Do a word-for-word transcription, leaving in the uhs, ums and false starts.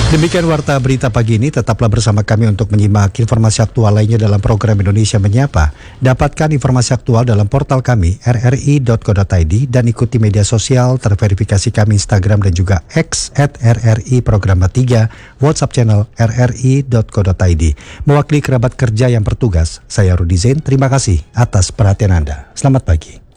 Demikian Warta Berita Pagi ini, tetaplah bersama kami untuk menyimak informasi aktual lainnya dalam program Indonesia Menyapa. Dapatkan informasi aktual dalam portal kami r r i dot co dot i d dan ikuti media sosial terverifikasi kami Instagram dan juga X at r r i Programa tiga, WhatsApp channel r r i dot co dot i d. Mewakili kerabat kerja yang bertugas, saya Rudi Zain, terima kasih atas perhatian Anda. Selamat pagi.